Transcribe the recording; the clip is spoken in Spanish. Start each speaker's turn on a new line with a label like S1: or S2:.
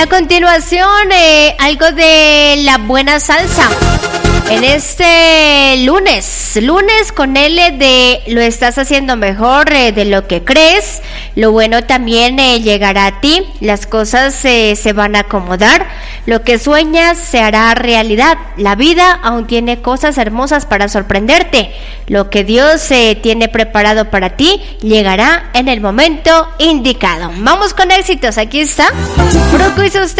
S1: a continuación, algo de la buena salsa. En este lunes con L de lo estás haciendo mejor de lo que crees. Lo bueno también llegará a ti. Las cosas se van a acomodar. Lo que sueñas se hará realidad. La vida aún tiene cosas hermosas para sorprenderte. Lo que Dios tiene preparado para ti llegará en el momento indicado. Vamos con éxitos. Aquí está. Broco y sus